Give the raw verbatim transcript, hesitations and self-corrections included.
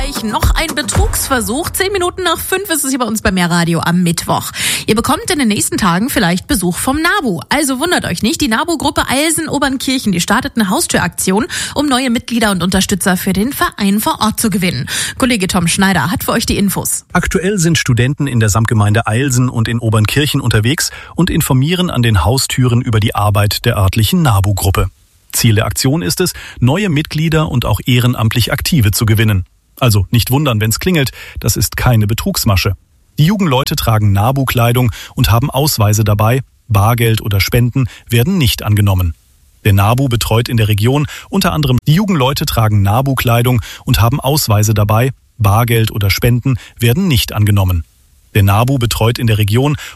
euch noch ein Betrugsversuch. Zehn Minuten nach fünf ist es hier bei uns bei Mehrradio am Mittwoch. Ihr bekommt in den nächsten Tagen vielleicht Besuch vom NABU. Also wundert euch nicht, die NABU-Gruppe Eilsen-Obernkirchen, die startet eine Haustüraktion, um neue Mitglieder und Unterstützer für den Verein vor Ort zu gewinnen. Kollege Tom Schneider hat für euch die Infos. Aktuell sind Studenten in der Samtgemeinde Eilsen und in Obernkirchen unterwegs und informieren an den Haustüren über die Arbeit der örtlichen NABU-Gruppe. Ziel der Aktion ist es, neue Mitglieder und auch ehrenamtlich Aktive zu gewinnen. Also nicht wundern, wenn's klingelt, das ist keine Betrugsmasche. Die Jugendleute tragen NABU-Kleidung und haben Ausweise dabei. Bargeld oder Spenden werden nicht angenommen. Der NABU betreut in der Region unter anderem die Jugendleute tragen NABU-Kleidung und haben Ausweise dabei. Bargeld oder Spenden werden nicht angenommen. Der NABU betreut in der Region